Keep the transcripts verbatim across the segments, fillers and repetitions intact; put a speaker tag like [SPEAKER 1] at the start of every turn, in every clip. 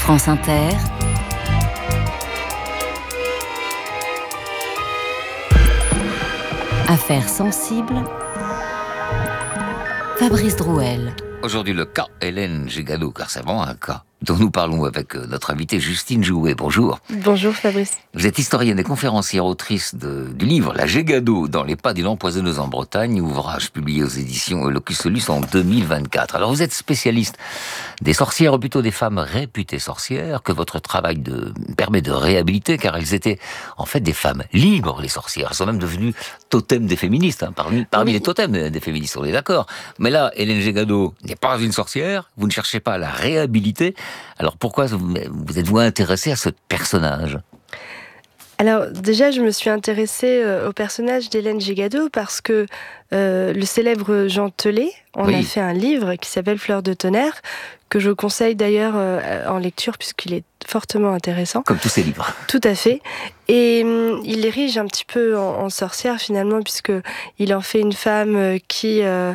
[SPEAKER 1] France Inter, Affaires sensibles, Fabrice Drouel.
[SPEAKER 2] Aujourd'hui, le cas Hélène Gégado, car c'est vraiment un cas dont nous parlons avec notre invitée Justine Jouet. Bonjour.
[SPEAKER 3] Bonjour Fabrice.
[SPEAKER 2] Vous êtes historienne et conférencière, autrice de, du livre La Gégado dans les pas d'une empoisonneuse en Bretagne, ouvrage publié aux éditions Locus Solus en deux mille vingt-quatre. Alors vous êtes spécialiste des sorcières, ou plutôt des femmes réputées sorcières, que votre travail de, permet de réhabiliter, car elles étaient en fait des femmes libres, les sorcières. Elles sont même devenues totems des féministes, hein, parmi, parmi oui. les totems des féministes, on est d'accord. Mais là, Hélène Gégado n'est pas une sorcière, vous ne cherchez pas à la réhabiliter. Alors pourquoi vous, vous êtes-vous intéressée à ce personnage ?
[SPEAKER 3] Alors déjà, je me suis intéressée au personnage d'Hélène Gégado parce que euh, le célèbre Jean Telet en oui. a fait un livre qui s'appelle Fleur de tonnerre, que je conseille d'ailleurs euh, en lecture puisqu'il est fortement intéressant.
[SPEAKER 2] Comme tous ses livres.
[SPEAKER 3] Tout à fait. Et hum, il érige un petit peu en, en sorcière finalement, puisque il en fait une femme qui euh,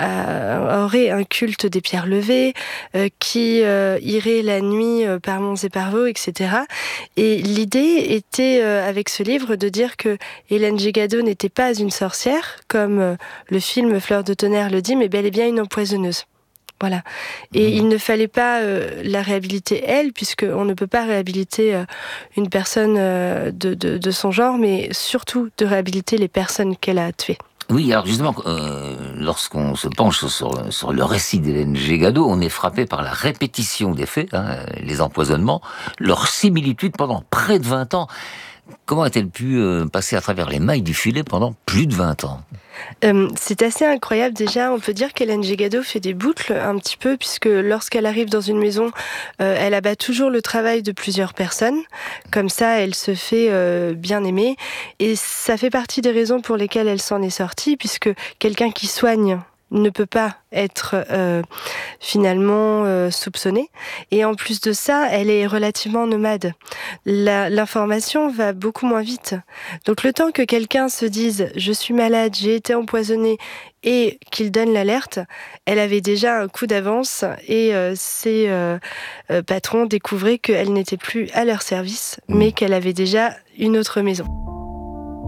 [SPEAKER 3] a, aurait un culte des pierres levées, euh, qui euh, irait la nuit euh, par monts et par vaux, et cetera. Et l'idée était euh, avec ce livre de dire que Hélène Gégado n'était pas une sorcière, comme euh, le film Fleur de tonnerre le dit, mais bel et bien une empoisonneuse. Voilà. Et mmh. il ne fallait pas euh, la réhabiliter elle, puisqu'on ne peut pas réhabiliter euh, une personne euh, de, de, de son genre, mais surtout de réhabiliter les personnes qu'elle a tuées.
[SPEAKER 2] Oui, alors justement, euh, lorsqu'on se penche sur, sur le récit d'Hélène Gégado, on est frappé par la répétition des faits, hein, les empoisonnements, leur similitude pendant près de vingt ans. Comment a-t-elle pu euh, passer à travers les mailles du filet pendant plus de vingt ans ?
[SPEAKER 3] Euh, c'est assez incroyable déjà, on peut dire qu'Hélène Gégado fait des boucles un petit peu, puisque lorsqu'elle arrive dans une maison, euh, elle abat toujours le travail de plusieurs personnes, comme ça elle se fait euh, bien aimer, et ça fait partie des raisons pour lesquelles elle s'en est sortie, puisque quelqu'un qui soigne ne peut pas être euh, finalement euh, soupçonnée. Et en plus de ça, elle est relativement nomade. La, l'information va beaucoup moins vite. Donc le temps que quelqu'un se dise « je suis malade, j'ai été empoisonnée » et qu'il donne l'alerte, elle avait déjà un coup d'avance et euh, ses euh, euh, patrons découvraient qu'elle n'était plus à leur service, mmh. mais qu'elle avait déjà une autre maison.